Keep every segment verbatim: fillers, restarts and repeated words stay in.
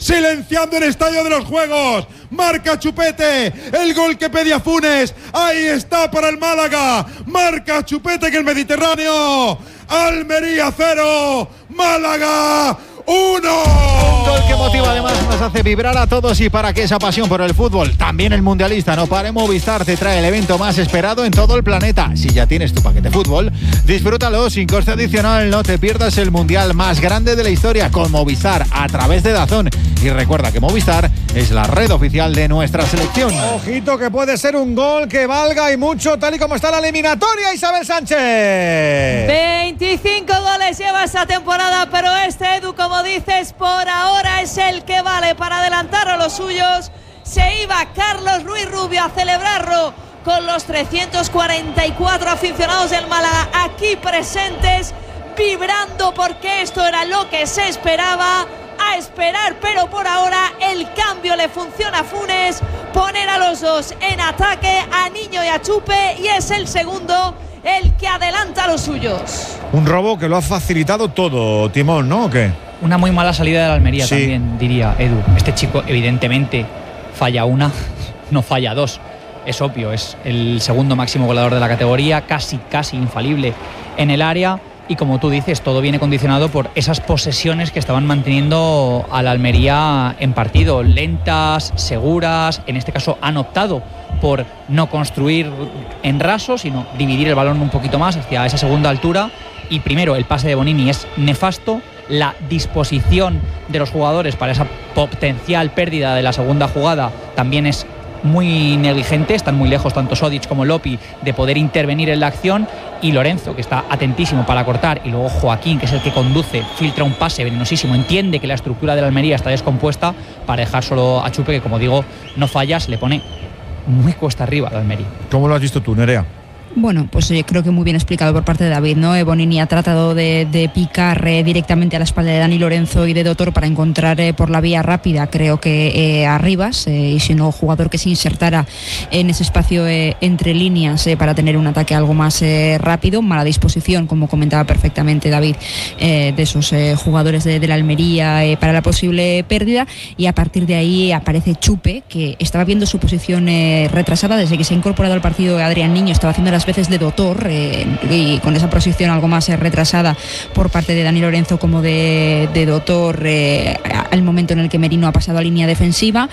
silenciando el estadio de los Juegos. Marca Chupete, el gol que pedía Funes, ahí está para el Málaga. Marca Chupete que el Mediterráneo. Almería cero, Málaga uno. Un gol que motiva, además nos hace vibrar a todos, y para que esa pasión por el fútbol, también el mundialista, no pare, Movistar te trae el evento más esperado en todo el planeta. Si ya tienes tu paquete fútbol, disfrútalo sin coste adicional, no te pierdas el mundial más grande de la historia con Movistar a través de DAZN. Y recuerda que Movistar es la red oficial de nuestra selección. Ojito que puede ser un gol que valga y mucho, tal y como está la eliminatoria, Isabel Sánchez. veinticinco goles lleva esta temporada, pero este, Edu, como dices, por ahora es el que vale para adelantar a los suyos. Se iba Carlos Ruiz Rubio a celebrarlo con los trescientos cuarenta y cuatro aficionados del Málaga aquí presentes, vibrando porque esto era lo que se esperaba. A esperar, pero por ahora el cambio le funciona a Funes, poner a los dos en ataque, a Niño y a Chupe, y es el segundo el que adelanta a los suyos. Un robo que lo ha facilitado todo, Timón, ¿no? ¿O qué? Una muy mala salida de la Almería, sí. También, diría Edu. Este chico evidentemente falla una, no falla dos. Es obvio, es el segundo máximo goleador de la categoría, casi, casi infalible en el área. Y como tú dices, todo viene condicionado por esas posesiones que estaban manteniendo a la Almería en partido. Lentas, seguras, en este caso han optado por no construir en raso, sino dividir el balón un poquito más hacia esa segunda altura. Y primero, el pase de Bonini es nefasto. La disposición de los jugadores para esa potencial pérdida de la segunda jugada también es muy negligente. Están muy lejos tanto Sodic como Lopi de poder intervenir en la acción, y Lorenzo, que está atentísimo para cortar, y luego Joaquín, que es el que conduce, filtra un pase venenosísimo, entiende que la estructura de la Almería está descompuesta para dejar solo a Chupe, que como digo no falla, se le pone muy cuesta arriba a la Almería. ¿Cómo lo has visto tú, Nerea? Bueno, pues eh, creo que muy bien explicado por parte de David, ¿no? Bonini ha tratado de, de picar eh, directamente a la espalda de Dani Lorenzo y de Dotor para encontrar eh, por la vía rápida, creo que eh, a Rivas, eh, y si no, jugador que se insertara en ese espacio eh, entre líneas eh, para tener un ataque algo más eh, rápido. Mala disposición, como comentaba perfectamente David, eh, de esos eh, jugadores de, de la Almería eh, para la posible pérdida, y a partir de ahí aparece Chupe, que estaba viendo su posición eh, retrasada desde que se ha incorporado al partido. Adrián Niño estaba haciendo las veces de Dotor, eh, y con esa posición algo más eh, retrasada por parte de Dani Lorenzo como de, de Dotor, eh, al momento en el que Merino ha pasado a línea defensiva.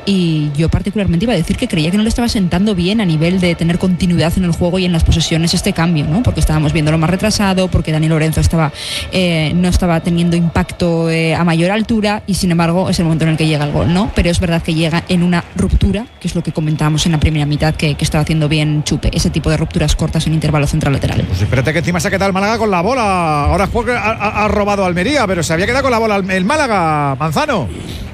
Y yo particularmente iba a decir que creía que no le estaba sentando bien a nivel de tener continuidad en el juego y en las posesiones este cambio, ¿no? Porque estábamos viendo lo más retrasado, porque Dani Lorenzo estaba eh, no estaba teniendo impacto eh, a mayor altura, y sin embargo es el momento en el que llega el gol, ¿no? Pero es verdad que llega en una ruptura, que es lo que comentábamos en la primera mitad, que, que estaba haciendo bien Chupe, ese tipo de rupturas cortas en intervalo central-lateral. Pues espérate, que encima se ha quedado el Málaga con la bola. Ahora ha, ha, ha robado Almería, pero se había quedado con la bola el Málaga, Manzano.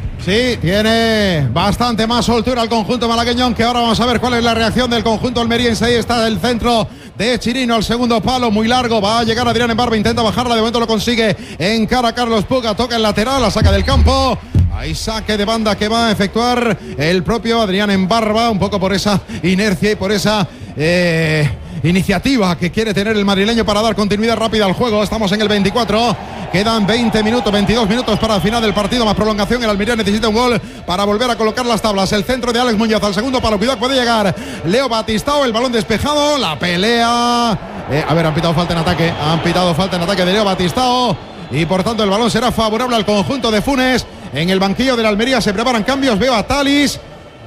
Sí, tiene bastante más soltura el conjunto malagueño, aunque ahora vamos a ver cuál es la reacción del conjunto almeriense. Ahí está el centro de Chirino, al segundo palo, muy largo, va a llegar Adrián Embarba, intenta bajarla, de momento lo consigue, encara a Carlos Puga, toca el lateral, la saca del campo. Hay saque de banda que va a efectuar el propio Adrián Embarba, un poco por esa inercia y por esa eh, iniciativa que quiere tener el madrileño para dar continuidad rápida al juego. Estamos en el veinticuatro, quedan veinte minutos, veintidós minutos para el final del partido, más prolongación. El Almería necesita un gol para volver a colocar las tablas. El centro de Alex Muñoz al segundo palo, cuidado, puede llegar Leo Batistao, el balón despejado, la pelea. Eh, a ver, han pitado falta en ataque, han pitado falta en ataque de Leo Batistao, y por tanto el balón será favorable al conjunto de Funes. En el banquillo de la Almería se preparan cambios. Veo a Talis,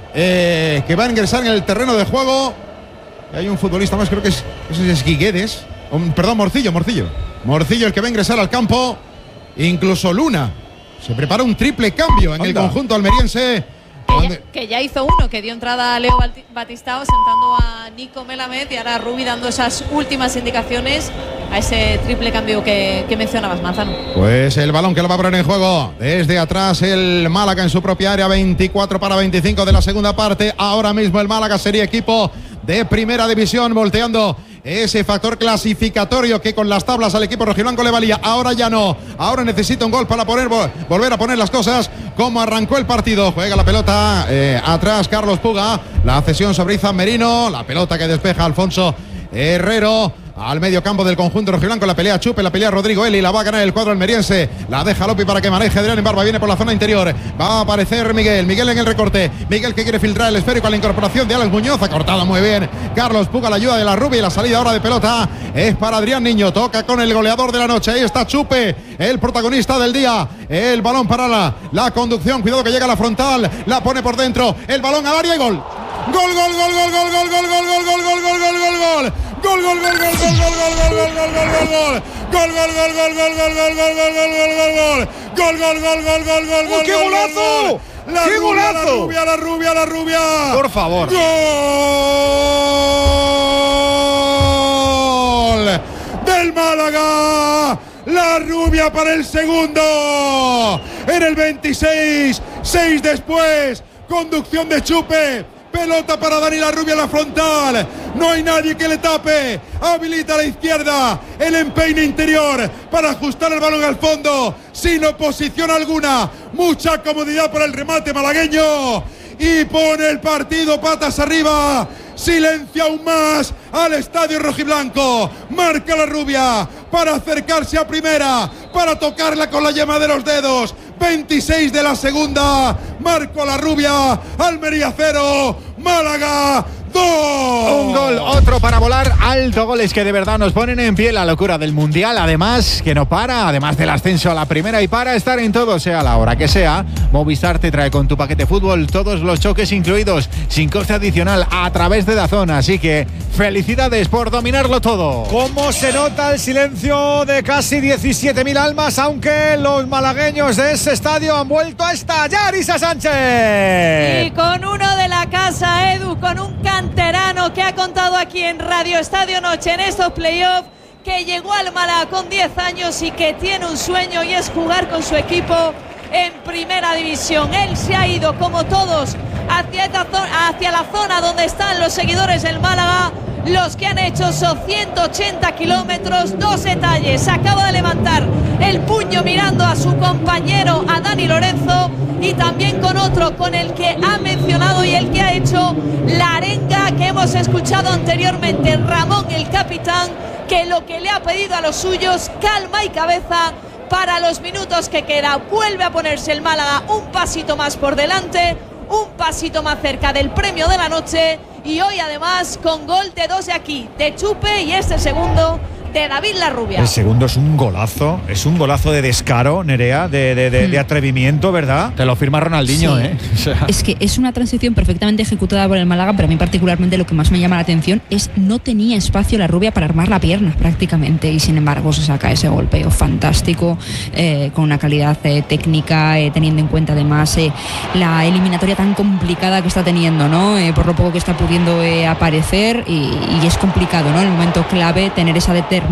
eh, que va a ingresar en el terreno de juego. Hay un futbolista más, creo que es, ese es Guiguedes, um, perdón, Morcillo, Morcillo. Morcillo el que va a ingresar al campo. Incluso Luna. Se prepara un triple cambio en Anda. el conjunto almeriense. Que ya, que ya hizo uno, que dio entrada a Leo Batistao sentando a Nico Melamed, y ahora Rubi dando esas últimas indicaciones a ese triple cambio que, que mencionabas, Manzano. Pues el balón que lo va a poner en juego desde atrás el Málaga en su propia área. Veinticuatro para veinticinco de la segunda parte. Ahora mismo el Málaga sería equipo de primera división, volteando ese factor clasificatorio que con las tablas al equipo rojiblanco le valía. Ahora ya no, ahora necesita un gol para poner, volver a poner las cosas como arrancó el partido. Juega la pelota eh, atrás Carlos Puga, la cesión sobre Izan Merino, la pelota que despeja Alfonso Herrero. al medio campo del conjunto rojiblanco. La pelea Chupe, la pelea Rodrigo Eli, la va a ganar el cuadro almeriense. La deja Lopi para que maneje Adrián Barba. Viene por la zona interior. Va a aparecer Miguel. Miguel en el recorte. Miguel que quiere filtrar el esférico a la incorporación de Alex Muñoz. Ha cortado muy bien Carlos Puga, la ayuda de la Rubia y la salida ahora de pelota es para Adrián Niño. Toca con el goleador de la noche. Ahí está Chupe, el protagonista del día. El balón para la, la conducción. Cuidado que llega a la frontal. La pone por dentro. El balón al área y gol. Gol, gol, gol, gol, gol, gol, gol, gol, gol, gol, gol, gol, gol, gol, gol, gol. Gol, gol, gol, gol, gol, gol, gol, gol, gol, gol, gol, gol, gol. Gol, gol, gol, gol, gol, gol, gol, gol, gol, gol, gol. Gol, gol, gol, gol, gol, gol, gol. ¡Qué golazo! La ¡Qué rubia, golazo! la rubia, la rubia, la rubia. Por favor. Gol del Málaga. La rubia para el segundo. En el veintiséis, seis después. Conducción de Chupe. Pelota para Dani la Rubia en la frontal. No hay nadie que le tape. Habilita a la izquierda. El empeine interior para ajustar el balón al fondo. Sin oposición alguna. Mucha comodidad para el remate malagueño. Y pone el partido patas arriba. Silencia aún más al estadio rojiblanco. Marca la Rubia para acercarse a primera. Para tocarla con la yema de los dedos. veintiséis de la segunda. Marco la Rubia. Almería cero. Málaga dos. Un gol, otro para volar alto. Goles que de verdad nos ponen en pie. La locura del Mundial, además que no para. Además del ascenso a la primera. Y para estar en todo, sea la hora que sea, Movistar te trae con tu paquete fútbol todos los choques incluidos, sin coste adicional, a través de DAZN. Así que felicidades por dominarlo todo. ¿Cómo se nota el silencio de casi diecisiete mil almas? Aunque los malagueños de ese estadio han vuelto a estallar. Isa Sánchez. Y con uno de la casa, Edu, con un canterano que ha contado aquí en Radio Estadio Noche en estos playoffs, que llegó al Málaga con diez años y que tiene un sueño y es jugar con su equipo en primera división. Él se ha ido, como todos, hacia, esta zona, hacia la zona donde están los seguidores del Málaga, los que han hecho esos ciento ochenta kilómetros. Dos detalles: acaba de levantar el puño mirando a su compañero, a Dani Lorenzo, y también con otro con el que ha mencionado y el que ha hecho la arenga que hemos escuchado anteriormente, Ramón el capitán, que lo que le ha pedido a los suyos: calma y cabeza para los minutos que queda. Vuelve a ponerse el Málaga un pasito más por delante, un pasito más cerca del premio de la noche, y hoy además con gol de dos de aquí, de Chupe, y este segundo de David La Rubia. El segundo es un golazo, es un golazo de descaro, Nerea, de, de, de, de atrevimiento, ¿verdad? Te lo firma Ronaldinho, Sí. ¿eh? O sea. Es que es una transición perfectamente ejecutada por el Málaga, pero a mí particularmente lo que más me llama la atención es no tenía espacio la Rubia para armar la pierna prácticamente, y sin embargo se saca ese golpeo fantástico, eh, con una calidad eh, técnica, eh, teniendo en cuenta además eh, la eliminatoria tan complicada que está teniendo, ¿no? Eh, por lo poco que está pudiendo eh, aparecer, y, y es complicado, ¿no? En el momento clave tener esa determinación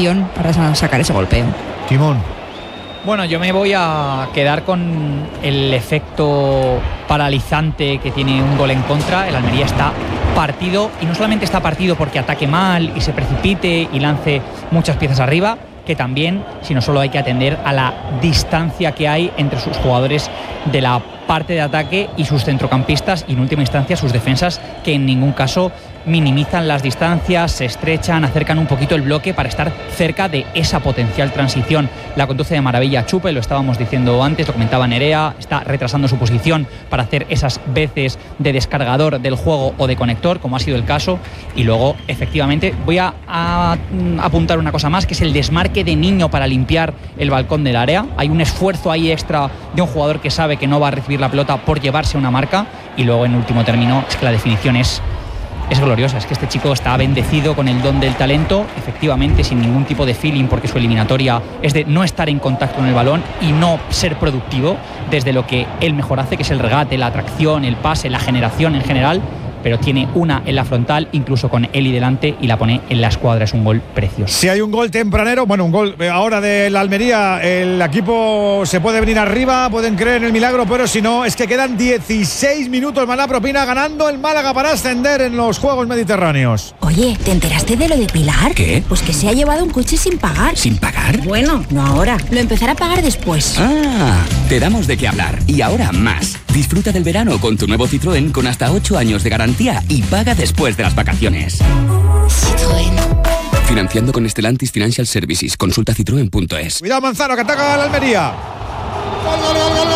para sacar ese golpeo. Timón. Bueno, yo me voy a quedar con el efecto paralizante que tiene un gol en contra. El Almería está partido, y no solamente está partido porque ataque mal y se precipite y lance muchas piezas arriba, que también, sino solo hay que atender a la distancia que hay entre sus jugadores de la parte de ataque y sus centrocampistas, y en última instancia sus defensas, que en ningún caso minimizan las distancias, se estrechan, acercan un poquito el bloque para estar cerca de esa potencial transición. La conduce de maravilla Chupe, lo estábamos diciendo antes, lo comentaba Nerea, está retrasando su posición para hacer esas veces de descargador del juego o de conector, como ha sido el caso. Y luego, efectivamente, voy a, a, a apuntar una cosa más, que es el desmarque de Niño para limpiar el balcón del área. Hay un esfuerzo ahí extra de un jugador que sabe que no va a recibir la pelota por llevarse una marca. Y luego, en último término, es que la definición es Es gloriosa. Es que este chico está bendecido con el don del talento, efectivamente sin ningún tipo de feeling, porque su eliminatoria es de no estar en contacto con el balón y no ser productivo desde lo que él mejor hace, que es el regate, la atracción, el pase, la generación en general. Pero tiene una en la frontal, incluso con Eli delante, y la pone en la escuadra. Es un gol precioso. Si hay un gol tempranero, bueno, un gol ahora de la Almería, el equipo se puede venir arriba, pueden creer en el milagro, pero si no, es que quedan dieciséis minutos. Mala propina, ganando el Málaga para ascender en los Juegos Mediterráneos. Oye, ¿te enteraste de lo de Pilar? ¿Qué? Pues que se ha llevado un coche sin pagar. ¿Sin pagar? Bueno, no ahora, lo empezará a pagar después. Ah, te damos de qué hablar. Y ahora más. Disfruta del verano con tu nuevo Citroën con hasta ocho años de garantía y paga después de las vacaciones. Citroën. Financiando con Stellantis Financial Services. Consulta citroen punto es. Cuidado Manzano, que ataca a la Almería. ¡Gol, gol, gol, gol!